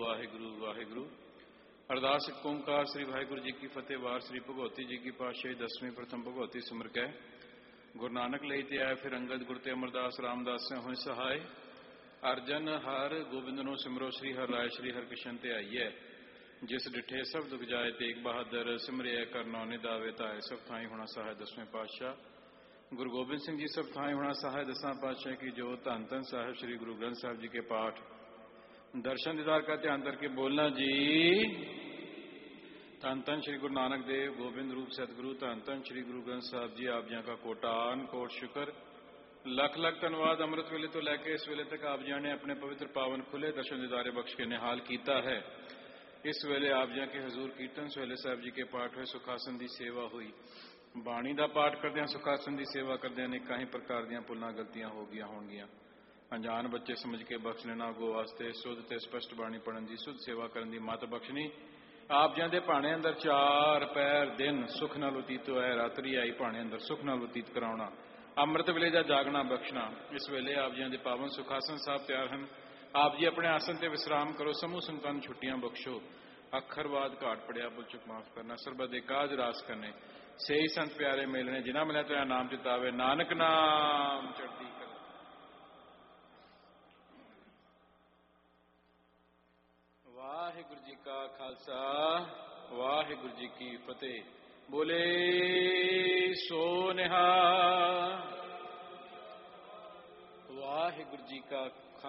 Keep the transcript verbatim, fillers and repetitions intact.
वाहिगुरु वाहिगुरु। अरदास एक ओंकार श्री वाहिगुरु जी की फतेह। वार श्री भगवती जी की पातशाही दसवीं प्रथम भगवती सिमर कै। गुरु नानक लई ते आए फिर अंगद गुरु ते अमरदास रामदास से होए सहाय। अर्जन हर गोबिंद नो सिमरो श्री हर राय श्री हर कृष्ण ते आईए। जिस डिठे सब दुख जाए तेग बहादुर सिमरिया करनौ निदावे ताए। सब थाई होना सहाय दसवें पातशाह गुरु गोबिंद सिंह जी। सब थाई होना सहाय दसां पातशाह की जो। धन धन साहिब श्री गुरु ग्रंथ साहिब जी के पाठ दर्शन दीदार का ध्यान करके बोलना जी। धन धन श्री गुरु नानक देव गोबिंद रूप सतगुरु। धन धन श्री गुरु ग्रंथ साहिब जी। आप जिया का कोटान कोट शुक्र लख लख धन्यवाद। अमृत वेले तो लैके इस वेले तक आप जिया ने अपने पवित्र पावन खुले दर्शन दीदारे बख्श के निहाल किया है। इस वेले आप जिया के हजूर कीर्तन सोहले साहब जी के पाठ हुए। सुखासन की सेवा हुई। बाणी का पाठ करदे सुखासन की सेवा करदे अनेक ही प्रकार दी भुलां गलतियां हो गई होणगियां। अनजान बच्चे समझ के बख्शने ना गो वास्ते शुद्ध ते स्पष्ट बाणी पढ़न की शुद्ध सेवा करन की मत बख्शनी। आप जिया दे भाणे अंदर चार पैर दिन सुख नाल बतीत होया। रात्रि आई भाणे अंदर सुख नाल बतीत कराउणा। अमृत वेले दा जागना बख्शना। इस वेले आप जिया दे पावन सुखासन साहब तैयार हैं। आप जी अपने आसन ते विश्राम करो। समूह संतान छुट्टियां बख्शो। अखरवाद घाट पड़िया बुल चुक माफ करना। सरबत दे काज रास करने से ही संत प्यारे मेलने जिन्हें मिले तो नाम चितावे। नानक नाम चढ़ती कर। वाहिगुरु जी का खालसा वाहिगुरु जी की फतेह। बोले सो निहाल। वाहिगुरु जी का